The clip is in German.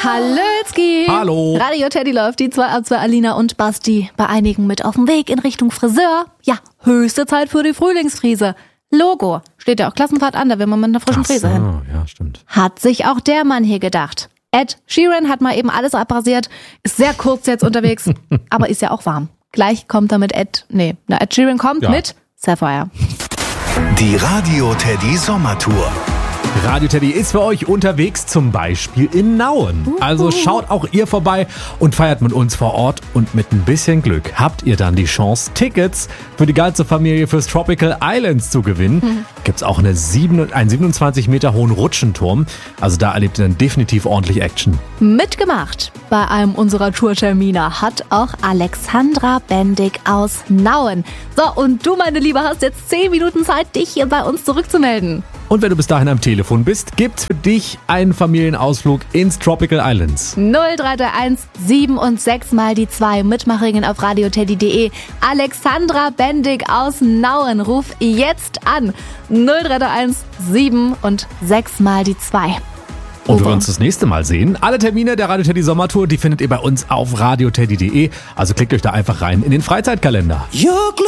Hallötzki! Hallo! Radio Teddy läuft, die 2 Alina und Basti bei einigen mit auf dem Weg in Richtung Friseur. Ja, höchste Zeit für die Frühlingsfriese. Logo. Steht ja auch Klassenfahrt an, da will man mit einer frischen Frise hin. Ja, stimmt. Hat sich auch der Mann hier gedacht. Ed Sheeran hat mal eben alles abrasiert, ist sehr kurz jetzt unterwegs, aber ist ja auch warm. Gleich kommt er mit Ed Sheeran kommt mit Sapphire. Die Radio Teddy Sommertour. Radio Teddy ist für euch unterwegs, zum Beispiel in Nauen. Also schaut auch ihr vorbei und feiert mit uns vor Ort. Und mit ein bisschen Glück habt ihr dann die Chance, Tickets für die ganze Familie fürs Tropical Islands zu gewinnen. Gibt's auch einen 27 Meter hohen Rutschenturm. Also da erlebt ihr dann definitiv ordentlich Action. Mitgemacht bei einem unserer Tourtermine hat auch Alexandra Bendig aus Nauen. So, und du, meine Liebe, hast jetzt 10 Minuten Zeit, dich hier bei uns zurückzumelden. Und wenn du bis dahin am Telefon bist, gibt's für dich einen Familienausflug ins Tropical Islands. 0331 7 und 6 mal die 2 Mitmachringen auf radioteddy.de. Alexandra Bendig aus Nauen, ruf jetzt an. 0331 7 und 6 mal die 2. Und wir uns das nächste Mal sehen. Alle Termine der Radio Teddy Sommertour, die findet ihr bei uns auf radioteddy.de. Also klickt euch da einfach rein in den Freizeitkalender.